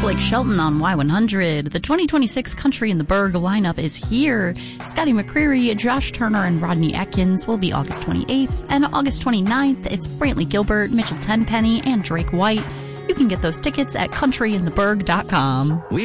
Blake Shelton on Y100. The 2026 Country in the Berg lineup is here. Scotty McCreery, Josh Turner, and Rodney Atkins will be August 28th. And August 29th, it's Brantley Gilbert, Mitchell Tenpenny, and Drake White. You can get those tickets at countryintheberg.com.